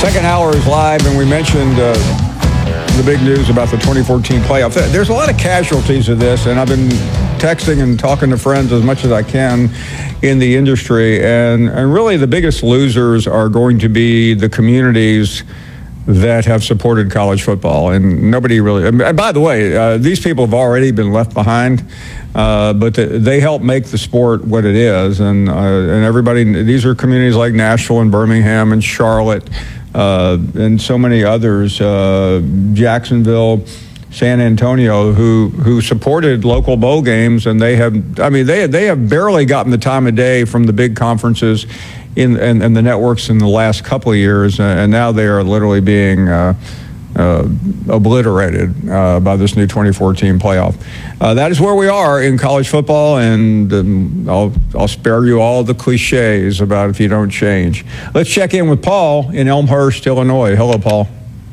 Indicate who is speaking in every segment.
Speaker 1: Second hour is live, and we mentioned the big news about the 2014 playoff. There's a lot of casualties of this, and I've been texting and talking to friends as much as I can in the industry, and really the biggest losers are going to be the communities that have supported college football, and nobody really. And by the way, these people have already been left behind, but they help make the sport what it is, and everybody. These are communities like Nashville and Birmingham and Charlotte, and so many others, Jacksonville, San Antonio, who supported local bowl games, and they have. I mean, they have barely gotten the time of day from the big conferences in the networks in the last couple of years, and now they are literally being obliterated by this new 2014 playoff. That is where we are in college football, and I'll spare you all the cliches about if you don't change. Let's check in with Paul in Elmhurst, Illinois. Hello, Paul.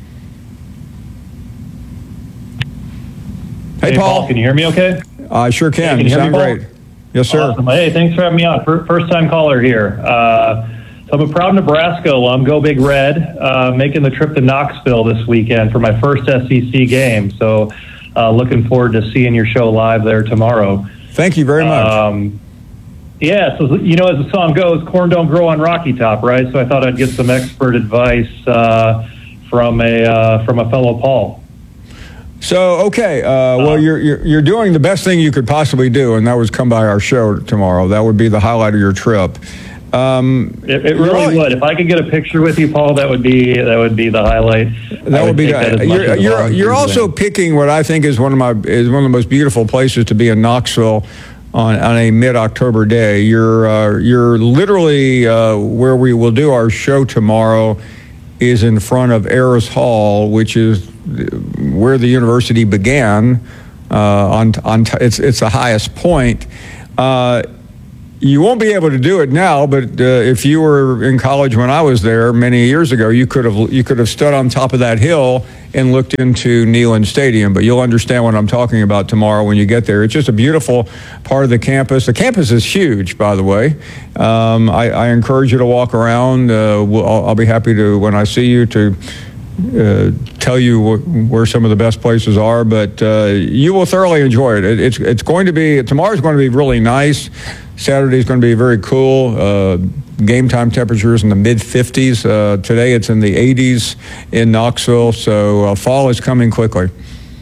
Speaker 1: Hey, Paul.
Speaker 2: Can you hear me okay?
Speaker 1: I sure can.
Speaker 2: Hey,
Speaker 1: you sound great. Yes, sir.
Speaker 2: Awesome. Hey, thanks for having me on. First-time caller here. So I'm a proud Nebraska alum, Go Big Red, making the trip to Knoxville this weekend for my first SEC game. So looking forward to seeing your show live there tomorrow.
Speaker 1: Thank you very much.
Speaker 2: Yeah, so, you know, as the song goes, corn don't grow on Rocky Top, right? So I thought I'd get some expert advice from a fellow Paul.
Speaker 1: So, okay, well, you're doing the best thing you could possibly do, and that was come by our show tomorrow. That would be the highlight of your trip.
Speaker 2: It really would. If I could get a picture with you, Paul, that would be the highlight.
Speaker 1: That would be that. You're also picking what I think is one of the most beautiful places to be in Knoxville on a mid-October day. You're literally where we will do our show tomorrow is in front of Ayers Hall, which is where the university began. It's the highest point. You won't be able to do it now, but if you were in college when I was there many years ago, you could have stood on top of that hill and looked into Neyland Stadium. But you'll understand what I'm talking about tomorrow when you get there. It's just a beautiful part of the campus. The campus is huge, by the way. I encourage you to walk around. I'll be happy to, when I see you, to tell you where some of the best places are, but you will thoroughly enjoy it. It's going to be, tomorrow's going to be really nice. Saturday's going to be very cool. Game time temperatures in the mid-50s. Today it's in the 80s in Knoxville, so fall is coming quickly.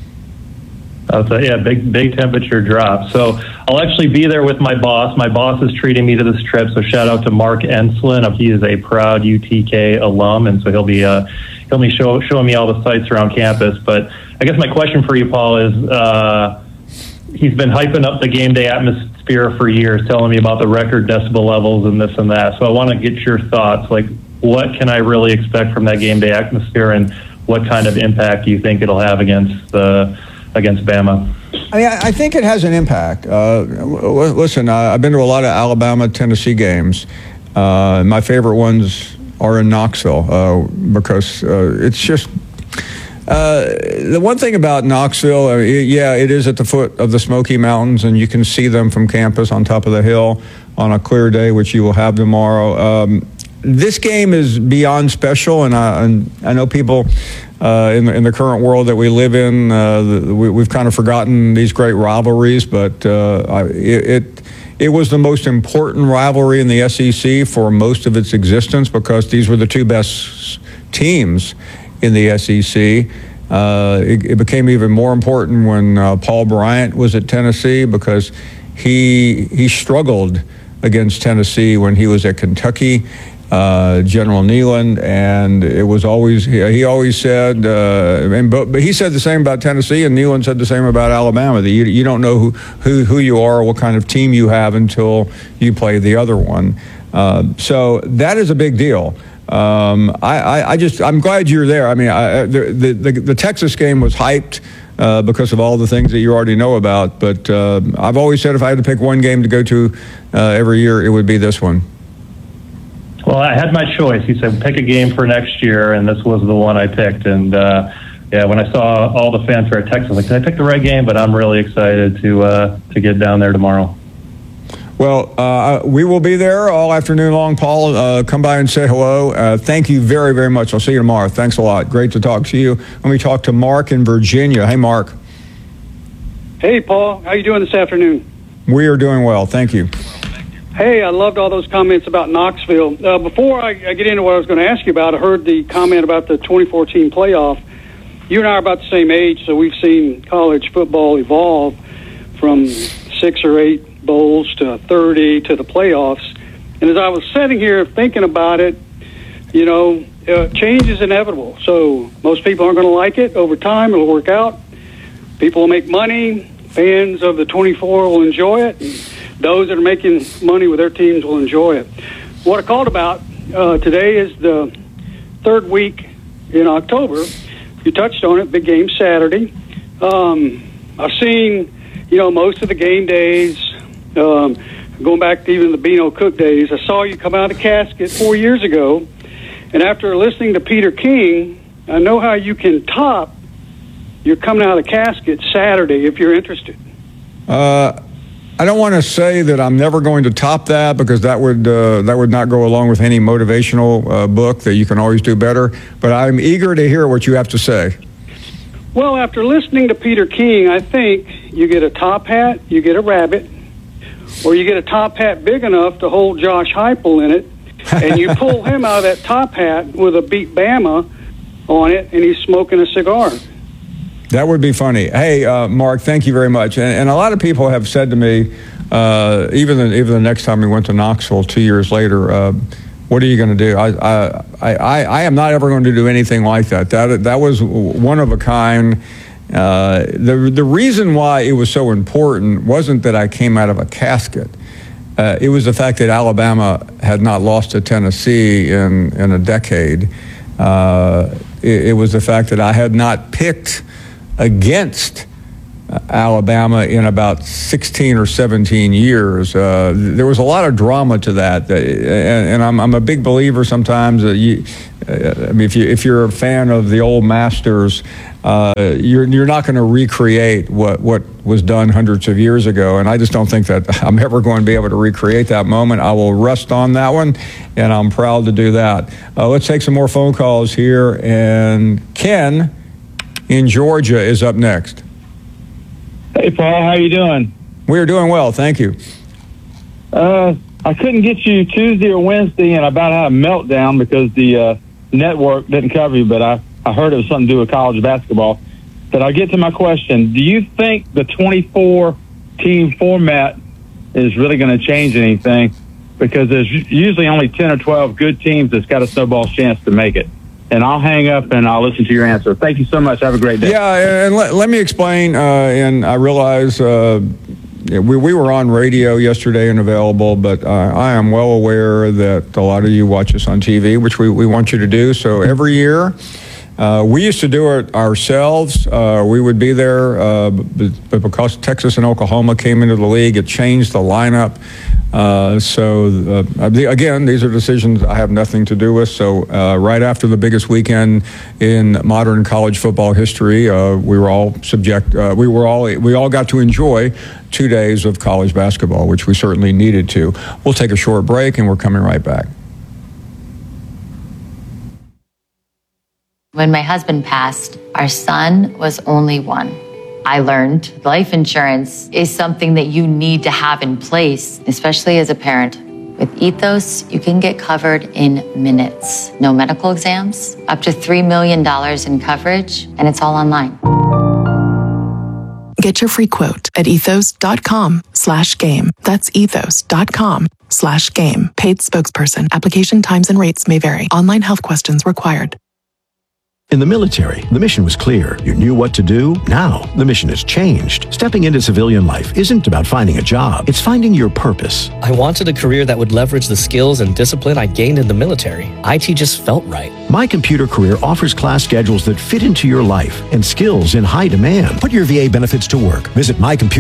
Speaker 2: Big temperature drop. So I'll actually be there with my boss. My boss is treating me to this trip, so shout out to Mark Enslin. He is a proud UTK alum, and so he'll be showing me all the sites around campus. But I guess my question for you, Paul, is he's been hyping up the game day atmosphere for years, telling me about the record decibel levels and this and that. So I want to get your thoughts. Like, what can I really expect from that game day atmosphere, and what kind of impact do you think it'll have against Bama?
Speaker 1: I mean, I think it has an impact. Listen, I've been to a lot of Alabama-Tennessee games. My favorite ones are in Knoxville because it's just the one thing about Knoxville. It is at the foot of the Smoky Mountains, and you can see them from campus on top of the hill on a clear day, which you will have tomorrow. This game is beyond special, and I know people in the current world that we live in, we've kind of forgotten these great rivalries, but it was the most important rivalry in the SEC for most of its existence because these were the two best teams in the SEC. It became even more important when Paul Bryant was at Tennessee because he struggled against Tennessee when he was at Kentucky. General Neyland, and it was always, he always said, but he said the same about Tennessee, and Neyland said the same about Alabama, that you don't know who you are or what kind of team you have until you play the other one. So that is a big deal. I'm glad you're there. I mean, the Texas game was hyped because of all the things that you already know about, but I've always said if I had to pick one game to go to every year, it would be this one.
Speaker 2: Well, I had my choice. He said, pick a game for next year, and this was the one I picked. And, when I saw all the fanfare at Texas, I was like, did I pick the right game? But I'm really excited to get down there tomorrow.
Speaker 1: Well, we will be there all afternoon long, Paul. Come by and say hello. Thank you very, very much. I'll see you tomorrow. Thanks a lot. Great to talk to you. Let me talk to Mark in Virginia. Hey, Mark.
Speaker 3: Hey, Paul. How you doing this afternoon?
Speaker 1: We are doing well. Thank you.
Speaker 3: Hey, I loved all those comments about Knoxville. Before I get into what I was going to ask you about, I heard the comment about the 2014 playoff. You and I are about the same age, so we've seen college football evolve from 6 or 8 bowls to 30 to the playoffs. And as I was sitting here thinking about it, change is inevitable. So most people aren't going to like it. Over time, it'll work out. People will make money. Fans of the 24 will enjoy it. And those that are making money with their teams will enjoy it. What I called about today is the third week in October. You touched on it, big game Saturday. I've seen, most of the game days, going back to even the Beano Cook days. I saw you come out of the casket 4 years ago, and after listening to Peter King, I know how you can top your coming out of the casket Saturday if you're interested.
Speaker 1: I don't want to say that I'm never going to top that, because that would not go along with any motivational book that you can always do better. But I'm eager to hear what you have to say.
Speaker 3: Well, after listening to Peter King, I think you get a top hat, you get a rabbit, or you get a top hat big enough to hold Josh Heupel in it, and you pull him out of that top hat with a Beat Bama on it, and he's smoking a cigar.
Speaker 1: That would be funny. Hey, Mark, thank you very much. And a lot of people have said to me, even the next time we went to Knoxville 2 years later, what are you going to do? I am not ever going to do anything like that. That was one of a kind. The reason why it was so important wasn't that I came out of a casket. It was the fact that Alabama had not lost to Tennessee in a decade. It was the fact that I had not picked against Alabama in about 16 or 17 years. There was a lot of drama to that, and I'm a big believer sometimes that if you're a fan of the old masters, you're not going to recreate what was done hundreds of years ago, and I just don't think that I'm ever going to be able to recreate that moment. I will rest on that one, and I'm proud to do that. Let's take some more phone calls here, and Ken in Georgia is up next.
Speaker 4: Hey, Paul, how you doing?
Speaker 1: We're doing well, thank you.
Speaker 4: I couldn't get you Tuesday or Wednesday, and I about had a meltdown because the network didn't cover you, but I heard it was something to do with college basketball. But I'll get to my question. Do you think the 24-team format is really going to change anything? Because there's usually only 10 or 12 good teams that's got a snowball's chance to make it. And I'll hang up and I'll listen to your answer. Thank you so much. Have a great day.
Speaker 1: Yeah, and let me explain. And I realize we were on radio yesterday and available, but I am well aware that a lot of you watch us on TV, which we want you to do. So every year, we used to do it ourselves. We would be there, but because Texas and Oklahoma came into the league, it changed the lineup. Again, these are decisions I have nothing to do with. So right after the biggest weekend in modern college football history, we all got to enjoy 2 days of college basketball, which we certainly needed to. We'll take a short break, and we're coming right back.
Speaker 5: When my husband passed, our son was only 1. I learned life insurance is something that you need to have in place, especially as a parent. With Ethos, you can get covered in minutes. No medical exams, up to $3 million in coverage, and it's all online.
Speaker 6: Get your free quote at ethos.com/game. That's ethos.com/game. Paid spokesperson. Application times and rates may vary. Online health questions required.
Speaker 7: In the military, the mission was clear. You knew what to do. Now, the mission has changed. Stepping into civilian life isn't about finding a job. It's finding your purpose.
Speaker 8: I wanted a career that would leverage the skills and discipline I gained in the military. IT just felt right.
Speaker 7: My Computer Career offers class schedules that fit into your life and skills in high demand. Put your VA benefits to work. Visit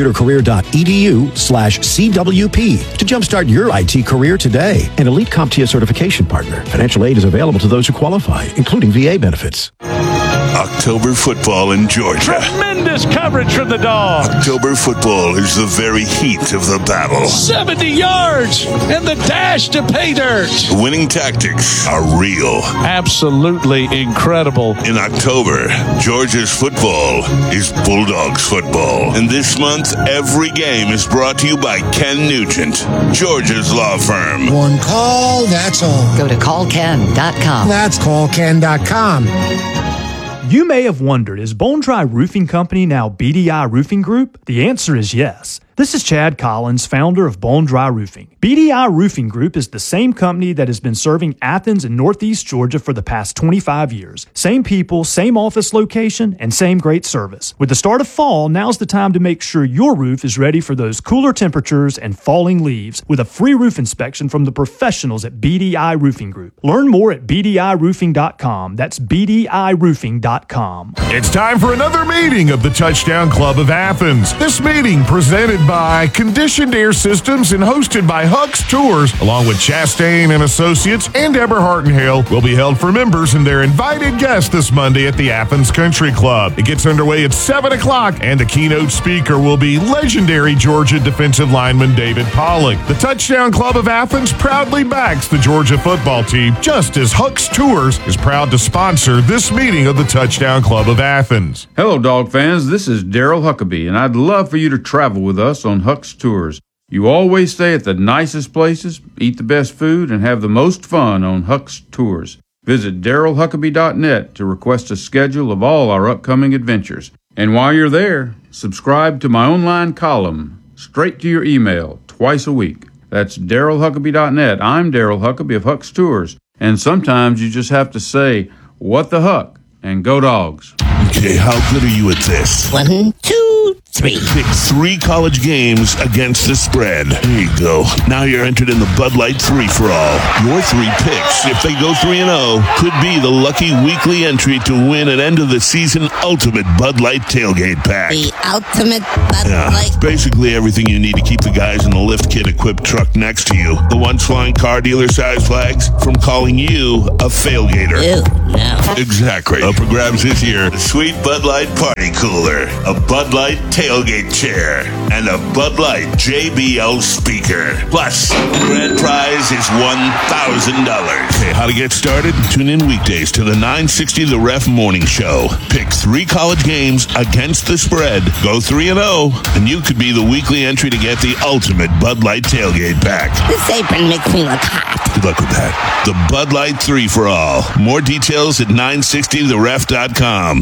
Speaker 7: mycomputercareer.edu/CWP to jumpstart your IT career today. An elite CompTIA certification partner. Financial aid is available to those who qualify, including VA benefits.
Speaker 9: October football in Georgia.
Speaker 10: Tremendous coverage from the Dogs.
Speaker 9: October football is the very heat of the battle.
Speaker 10: 70 yards and the dash to pay dirt.
Speaker 9: Winning tactics are real.
Speaker 10: Absolutely incredible.
Speaker 9: In October, Georgia's football is Bulldogs football. And this month, every game is brought to you by Ken Nugent, Georgia's law firm.
Speaker 11: One call, that's all.
Speaker 12: Go to callken.com.
Speaker 11: That's callken.com.
Speaker 13: You may have wondered, is Bone Dry Roofing Company now BDI Roofing Group? The answer is yes. This is Chad Collins, founder of Bone Dry Roofing. BDI Roofing Group is the same company that has been serving Athens and Northeast Georgia for the past 25 years. Same people, same office location, and same great service. With the start of fall, now's the time to make sure your roof is ready for those cooler temperatures and falling leaves with a free roof inspection from the professionals at BDI Roofing Group. Learn more at bdiroofing.com. That's bdiroofing.com.
Speaker 14: It's time for another meeting of the Touchdown Club of Athens. This meeting presented by Conditioned Air Systems and hosted by Huck's Tours, along with Chastain and Associates and Eberhart and Hale, will be held for members and their invited guests this Monday at the Athens Country Club. It gets underway at 7 o'clock, and the keynote speaker will be legendary Georgia defensive lineman David Pollock. The Touchdown Club of Athens proudly backs the Georgia football team, just as Huck's Tours is proud to sponsor this meeting of the Touchdown Club of Athens.
Speaker 15: Hello, Dog fans. This is Daryl Huckabee, and I'd love for you to travel with us on Huck's Tours. You always stay at the nicest places, eat the best food, and have the most fun on Huck's Tours. Visit DarylHuckabee.net to request a schedule of all our upcoming adventures. And while you're there, subscribe to my online column, straight to your email, twice a week. That's DarylHuckabee.net. I'm Daryl Huckabee of Huck's Tours. And sometimes you just have to say, what the huck, and go Dogs.
Speaker 9: Okay, how good are you at this?
Speaker 11: 1, 2, 3.
Speaker 9: Pick 3 college games against the spread. There you go. Now you're entered in the Bud Light 3-for-all. Your 3 picks, if they go 3-0, could be the lucky weekly entry to win an end-of-the-season ultimate Bud Light tailgate pack.
Speaker 11: The ultimate Bud Light.
Speaker 9: Basically everything you need to keep the guys in the lift kit equipped truck next to you. The ones flying car dealer-sized flags from calling you a failgater.
Speaker 11: Ew, no.
Speaker 9: Exactly. Up for grabs this year, a sweet Bud Light party cooler, a Bud Light tailgate chair, and a Bud Light JBL speaker. Plus, the grand prize is $1,000. Okay, how to get started? Tune in weekdays to the 960 The Ref Morning Show. Pick 3 college games against the spread. Go 3-0, and you could be the weekly entry to get the ultimate Bud Light tailgate pack.
Speaker 11: This apron makes me look hot.
Speaker 9: Good luck with that. The Bud Light 3-for-all. More details at 960theref.com.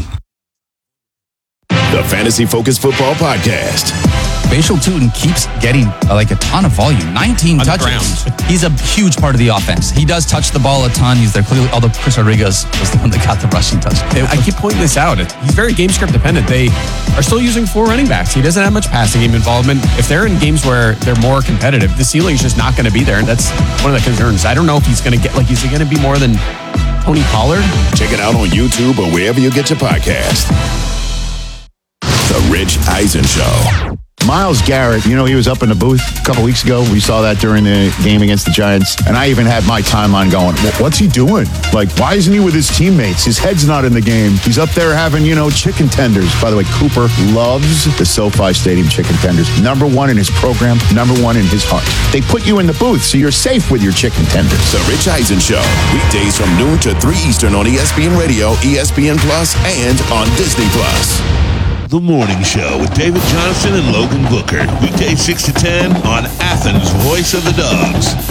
Speaker 16: The Fantasy Focus Football Podcast.
Speaker 17: Bashal Tutin keeps getting a ton of volume, 19 touches. He's a huge part of the offense. He does touch the ball a ton. He's there clearly, although Chris Rodriguez was the one that got the rushing touch.
Speaker 18: I keep pointing this out. He's very game script dependent. They are still using 4 running backs. He doesn't have much passing game involvement. If they're in games where they're more competitive, the ceiling is just not going to be there. And that's one of the concerns. I don't know if he's going to get, is he going to be more than Tony Pollard?
Speaker 16: Check it out on YouTube or wherever you get your podcast. The Rich Eisen Show.
Speaker 19: Myles Garrett, he was up in the booth a couple weeks ago. We saw that during the game against the Giants. And I even had my timeline going, what's he doing? Why isn't he with his teammates? His head's not in the game. He's up there having, chicken tenders. By the way, Cooper loves the SoFi Stadium chicken tenders. Number 1 in his program, number 1 in his heart. They put you in the booth, so you're safe with your chicken tenders.
Speaker 16: The Rich Eisen Show. Weekdays from noon to 3 Eastern on ESPN Radio, ESPN Plus, and on Disney Plus.
Speaker 9: The Morning Show with David Johnson and Logan Booker. Weekdays 6 to 10 on Athens' Voice of the Dogs.